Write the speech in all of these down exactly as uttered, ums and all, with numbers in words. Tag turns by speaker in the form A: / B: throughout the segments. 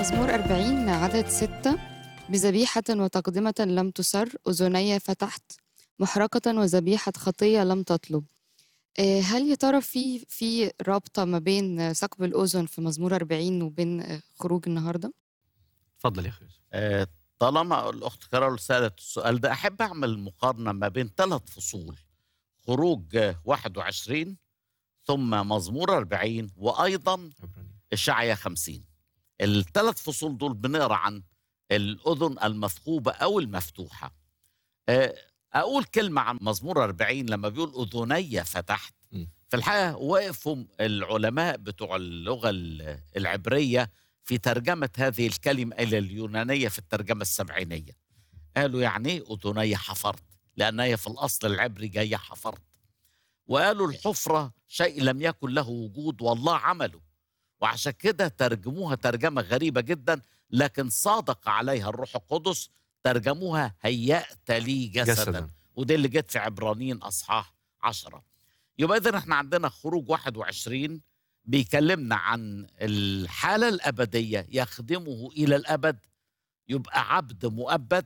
A: مزمور أربعين عدد ستة: بذبيحة وتقدمة لم تسر، أذني فتحت، محرقة وذبيحة خطية لم تطلب. آه، هل يا ترى في في رابطة ما بين آه، ثقب الأذن في مزمور أربعين وبين آه، خروج النهاردة؟
B: اتفضل يا أخي يوسف.
C: آه، طالما الأخت كارول سألت السؤال ده، أحب أعمل مقارنة ما بين ثلاث فصول: خروج آه، واحد وعشرين، ثم مزمور أربعين، وأيضا
B: عبراني.
C: إشعيا خمسين. الثلاث فصول دول بنقرا عن الأذن المثقوبة أو المفتوحة. آه، أقول كلمة عن مزمور أربعين لما بيقول أذني فتحت.
B: م.
C: في الحقيقة وقفوا العلماء بتوع اللغة ال- العبرية في ترجمة هذه الكلمة إلى اليونانية في الترجمة السبعينية. قالوا يعني إيه أذني حفرت؟ لأن هي في الأصل العبري جاية حفرت. وقالوا الحفرة شيء لم يكن له وجود والله عمله، وعشان كده ترجموها ترجمة غريبة جدا، لكن صادق عليها الروح القدس، ترجموها هيأت لي جسدا,
B: جسداً.
C: ودي اللي جت في عبرانيين أصحاح عشرة. يبقى إذن احنا عندنا خروج واحد وعشرين بيكلمنا عن الحالة الأبدية، يخدمه إلى الأبد، يبقى عبد مؤبد.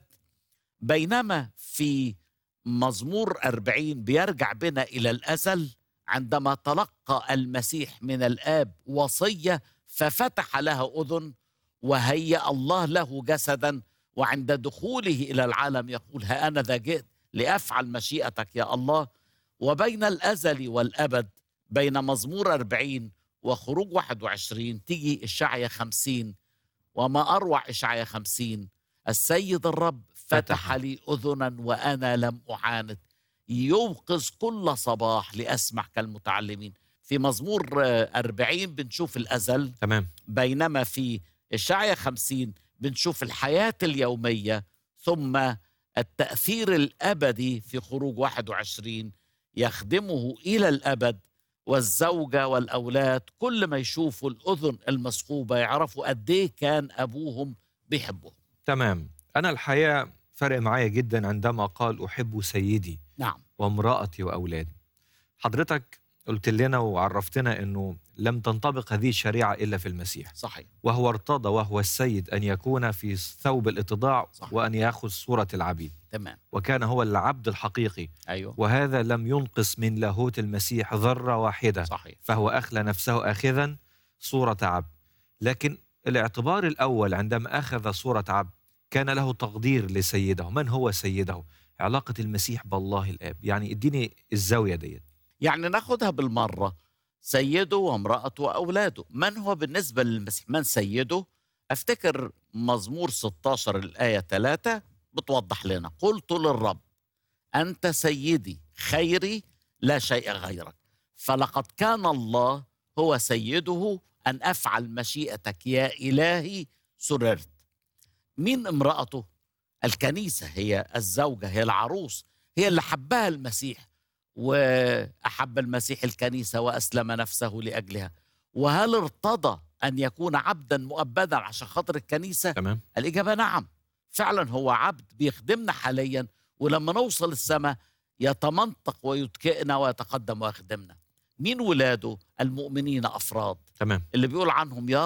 C: بينما في مزمور أربعين بيرجع بنا إلى الأزل، عندما تلقى المسيح من الآب وصية ففتح لها أذن وهيأ الله له جسدا، وعند دخوله إلى العالم يقول: ها أنا ذا جئت لأفعل مشيئتك يا الله. وبين الأزل والأبد، بين مزمور أربعين وخروج واحد وعشرين، تيجي إشعيا خمسين. وما أروع إشعيا خمسين: السيد الرب فتح
B: فتح.
C: لي أذنا وأنا لم أعاند، يوقظ كل صباح لأسمع كالمتعلمين. في مزمور آه، أربعين بنشوف الأزل،
B: تمام.
C: بينما في إشعيا خمسين بنشوف الحياة اليومية، ثم التأثير الأبدي في خروج واحد وعشرين يخدمه إلى الأبد. والزوجة والأولاد كل ما يشوفوا الأذن المثقوبة يعرفوا قد إيه كان أبوهم بيحبهم.
B: تمام. أنا الحقيقة فرق معايا جدا عندما قال أحب سيدي
C: نعم.
B: وامرأتي وأولادي. حضرتك قلت لنا وعرفتنا أنه لم تنطبق هذه الشريعة إلا في المسيح،
C: صحيح.
B: وهو ارتضى وهو السيد أن يكون في ثوب الاتضاع
C: صح.
B: وأن يأخذ صورة العبيد،
C: تمام.
B: وكان هو العبد الحقيقي،
C: أيوه.
B: وهذا لم ينقص من لاهوت المسيح ذرة واحدة.
C: صحيح.
B: فهو أخلى نفسه آخذا صورة عبد. لكن الاعتبار الأول عندما أخذ صورة عبد كان له تقدير لسيده. من هو سيده؟ علاقة المسيح بالله الآب. يعني اديني الزاوية ديت.
C: يعني ناخدها بالمرة: سيده وامرأته وأولاده. من هو بالنسبة للمسيح من سيده؟ أفتكر مزمور ستة عشر الآية ثلاثة بتوضح لنا: قلت للرب أنت سيدي خيري لا شيء غيرك، فلقد كان الله هو سيده، أن أفعل مشيئتك يا إلهي سررت. مين امرأته؟ الكنيسة، هي الزوجة، هي العروس، هي اللي حبها المسيح، وأحب المسيح الكنيسة وأسلم نفسه لأجلها. وهل ارتضى أن يكون عبدا مؤبدا عشان خاطر الكنيسة؟
B: تمام.
C: الإجابة نعم، فعلا هو عبد بيخدمنا حاليا، ولما نوصل السماء يتمنطق ويتكئنا ويتقدم ويخدمنا. مين ولاده؟ المؤمنين أفراد،
B: تمام.
C: اللي بيقول عنهم: يا